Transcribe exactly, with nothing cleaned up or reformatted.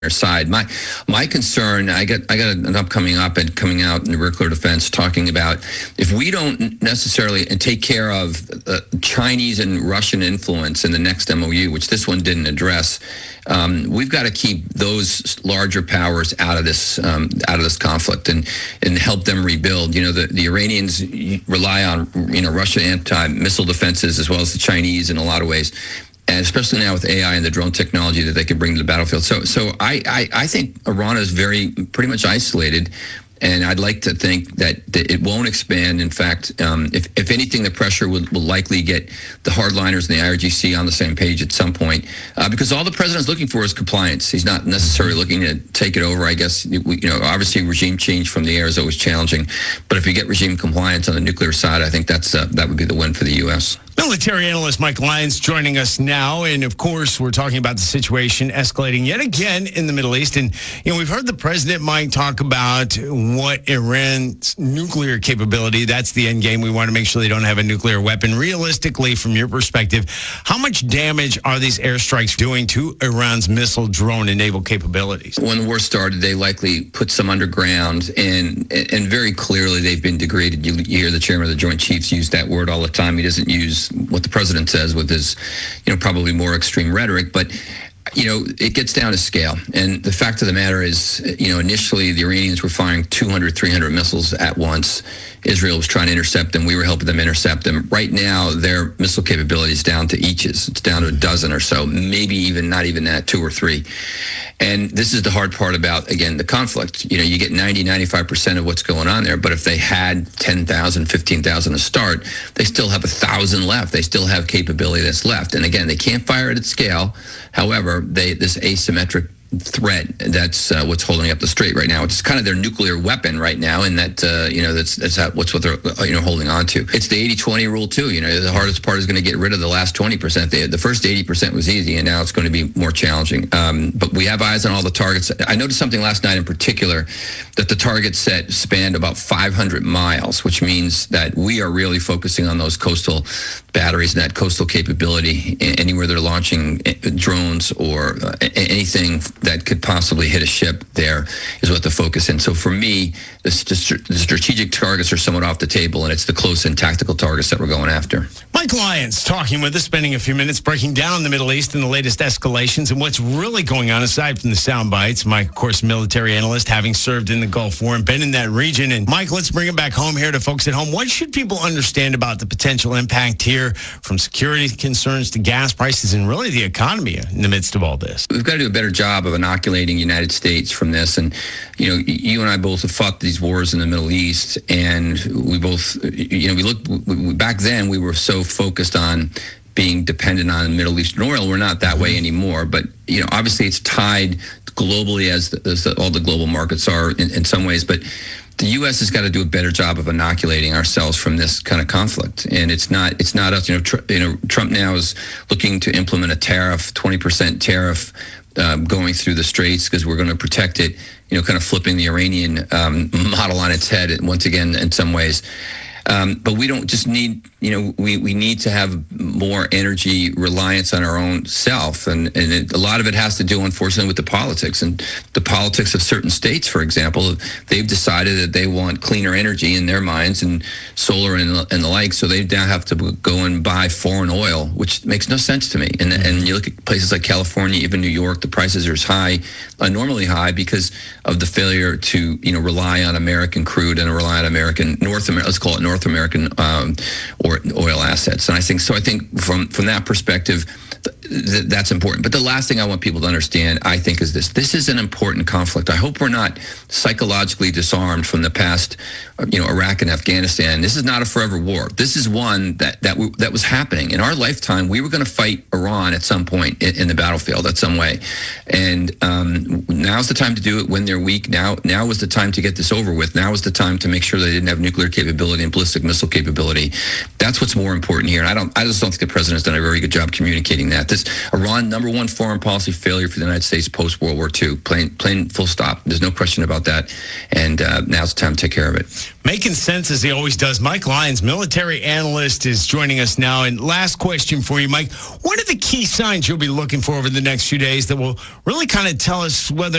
side. My my concern, I got I got an upcoming op-ed coming out in the Rear Clear Defense talking about if we don't necessarily take care of uh, Chinese and Russian influence in the next M O U, which this one didn't address, um, we've got to keep those larger powers out of this um, out of this conflict and and help them rebuild. You know, the, the Iranians rely on you know Russian anti-missile defenses as well as the Chinese in a lot of ways. And especially now with A I and the drone technology that they can bring to the battlefield. So so I, I, I think Iran is very pretty much isolated. And I'd like to think that, that it won't expand. In fact, um, if, if anything, the pressure will, will likely get the hardliners and the I R G C on the same page at some point. Uh, because all the president's looking for is compliance. He's not necessarily looking to take it over. I guess, you know, obviously regime change from the air is always challenging. But if you get regime compliance on the nuclear side, I think that's uh, that would be the win for the U S Military analyst Mike Lyons joining us now. And of course, we're talking about the situation escalating yet again in the Middle East. And, you know, we've heard the president, Mike, talk about what Iran's nuclear capability, that's the end game. We want to make sure they don't have a nuclear weapon. Realistically, from your perspective, how much damage are these airstrikes doing to Iran's missile, drone, and naval capabilities? When the war started, they likely put some underground, and and very clearly they've been degraded. You, you hear the chairman of the Joint Chiefs use that word all the time. He doesn't use what the president says with his, you know, probably more extreme rhetoric, but you know, it gets down to scale. And the fact of the matter is, you know, initially the Iranians were firing two hundred, three hundred missiles at once. Israel was trying to intercept them. We were helping them intercept them. Right now, their missile capability is down to eaches. It's down to a dozen or so, maybe even not even that, two or three. And this is the hard part about, again, the conflict. You know, you get ninety, ninety-five percent of what's going on there, but if they had ten thousand, fifteen thousand to start, they still have one thousand left. They still have capability that's left. And again, they can't fire it at scale. However, they this asymmetric threat, that's uh, what's holding up the strait right now. It's kind of their nuclear weapon right now, and that uh, you know that's that's what's what they're you know holding on to. It's the eighty twenty rule too. You know, the hardest part is going to get rid of the last twenty percent. They, the first eighty percent was easy, and now it's going to be more challenging. Um, but we have eyes on all the targets. I noticed something last night in particular, that the target set spanned about five hundred miles, which means that we are really focusing on those coastal batteries and that coastal capability anywhere they're launching drones or uh, anything that could possibly hit a ship. There is what the focus in. So for me, the, st- the strategic targets are somewhat off the table, and it's the close and tactical targets that we're going after. Mike Lyons talking with us, spending a few minutes breaking down the Middle East and the latest escalations and what's really going on aside from the sound bites. Mike, of course, military analyst, having served in the Gulf War and been in that region. And Mike, let's bring it back home here to folks at home. What should people understand about the potential impact here from security concerns to gas prices and really the economy in the midst of all this? We've got to do a better job of inoculating the United States from this. And, you know, you and I both have fought these wars in the Middle East, and we both, you know, we looked, we, back then we were so focused on being dependent on Middle Eastern oil. We're not that way anymore. But, you know, obviously it's tied globally as, as the, all the global markets are in, in some ways. But the U S has got to do a better job of inoculating ourselves from this kind of conflict. And it's not it's not us. You know, tr- you know, Trump now is looking to implement a tariff, twenty percent tariff um, going through the straits because we're going to protect it, you know, kind of flipping the Iranian um, model on its head once again in some ways. Um, but we don't just need, you know, we, we need to have more energy reliance on our own self. And, and it, a lot of it has to do, unfortunately, with the politics. And the politics of certain states, for example, they've decided that they want cleaner energy in their minds and solar and, and the like. So they now have to go and buy foreign oil, which makes no sense to me. And, and you look at places like California, even New York, the prices are as high, abnormally high, because of the failure to, you know, rely on American crude and rely on American, North America, let's call it North North American um, or oil assets. And I think so. I think from from that perspective, th- that's important. But the last thing I want people to understand, I think, is this: this is an important conflict. I hope we're not psychologically disarmed from the past, you know, Iraq and Afghanistan. This is not a forever war. This is one that that w- that was happening in our lifetime. We were going to fight Iran at some point in, in the battlefield, at some way. And um, now's the time to do it when they're weak. Now, now was the time to get this over with. Now is the time to make sure they didn't have nuclear capability and ballistic missile capability. That's what's more important here. And I don't. I just don't think the president's done a very good job communicating that. This Iran, number one foreign policy failure for the United States post World War Two. Plain, plain, full stop. There's no question about that. And uh, now's the time to take care of it. Making sense as he always does. Mike Lyons, military analyst, is joining us now. And last question for you, Mike. What are the key signs you'll be looking for over the next few days that will really kind of tell us whether